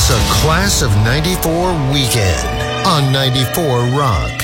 It's a Class of 94 weekend on 94 Rock.